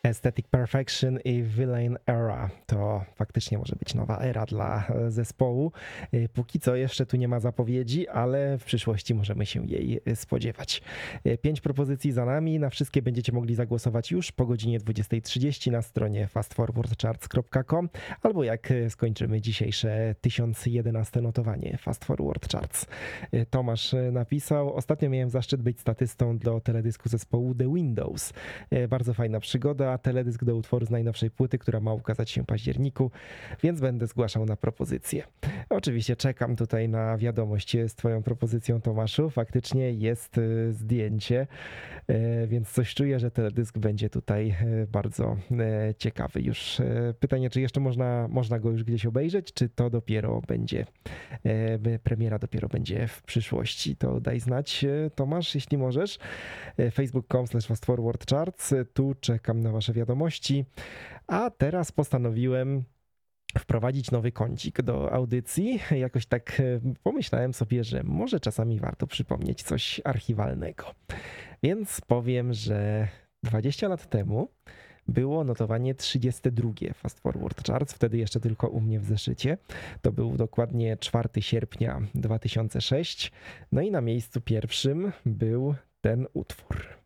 Aesthetic Perfection i Villain Era to faktycznie może być nowa era dla zespołu. Póki co jeszcze tu nie ma zapowiedzi, ale w przyszłości możemy się jej spodziewać. 5 propozycji za nami, na wszystkie będziecie mogli zagłosować już po godzinie 20:30 na stronie fastforwardcharts.com albo jak skończymy dzisiejsze 1011 notowanie Fast Forward Charts. Tomasz napisał: ostatnio miałem zaszczyt być statystą do teledysku zespołu The Windows. Bardzo fajna przygoda, teledysk do utworu z najnowszej płyty, która ma ukazać się w październiku, więc będę zgłaszał na propozycję. Oczywiście czekam tutaj na wiadomość z twoją propozycją, Tomaszu. Faktycznie jest zdjęcie, więc coś czuję, że teledysk będzie tutaj bardzo ciekawy. Już pytanie, czy jeszcze można go już gdzieś obejrzeć, czy to dopiero będzie, premiera dopiero będzie w przyszłości. To daj znać, Tomasz, jeśli możesz. facebook.com/fastforwardcharts. Tu czekam na wasze wiadomości. A teraz postanowiłem wprowadzić nowy kącik do audycji. Jakoś tak pomyślałem sobie, że może czasami warto przypomnieć coś archiwalnego. Więc powiem, że 20 lat temu było notowanie 32 Fast Forward Charts, wtedy jeszcze tylko u mnie w zeszycie. To był dokładnie 4 sierpnia 2006. No i na miejscu pierwszym był ten utwór.